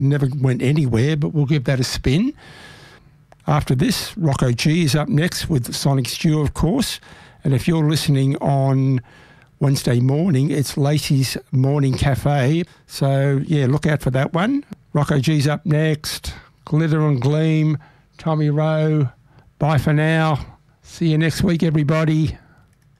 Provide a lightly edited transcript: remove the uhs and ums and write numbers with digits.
never went anywhere, but we'll give that a spin. After this, Rocco G is up next with Sonic Stew, of course. And if you're listening on Wednesday morning, it's Lacey's Morning Cafe. So, yeah, look out for that one. Rocco G's up next. Glitter and Gleam, Tommy Rowe. Bye for now. See you next week, everybody.